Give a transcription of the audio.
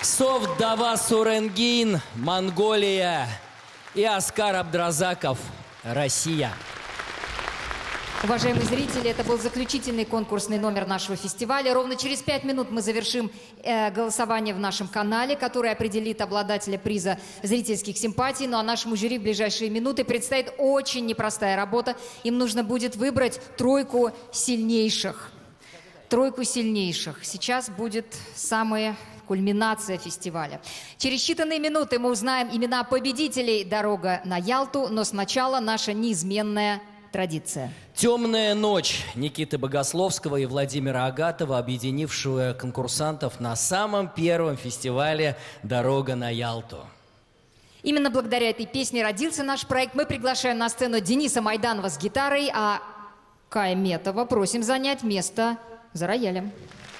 Совдава Суренгин, Монголия, и Аскар Абдразаков, Россия. Уважаемые зрители, это был заключительный конкурсный номер нашего фестиваля. Ровно через 5 минут мы завершим голосование в нашем канале, который определит обладателя приза зрительских симпатий. Ну а нашему жюри в ближайшие минуты предстоит очень непростая работа. Им нужно будет выбрать тройку сильнейших. Тройку сильнейших. Сейчас будет самая кульминация фестиваля. Через считанные минуты мы узнаем имена победителей «Дорога на Ялту», но сначала наша неизменная традиция. «Темная ночь» Никиты Богословского и Владимира Агатова, объединившая конкурсантов на самом первом фестивале «Дорога на Ялту». Именно благодаря этой песне родился наш проект. Мы приглашаем на сцену Дениса Майданова с гитарой, а Кая Метова просим занять место за роялем.